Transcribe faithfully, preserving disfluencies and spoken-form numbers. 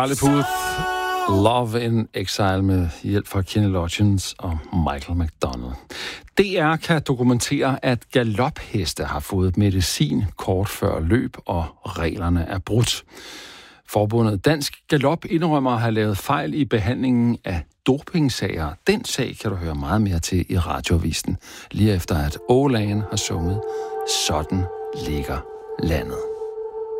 Charlie Puth, Love in Exile med hjælp fra Kenny Loggins og Michael McDonald. D R kan dokumentere, at galopheste har fået medicin kort før løb, og reglerne er brudt. Forbundet Dansk Galop indrømmer at have lavet fejl i behandlingen af dopingsager. Den sag kan du høre meget mere til i Radioavisen, lige efter at Åland har sunget Sådan ligger landet.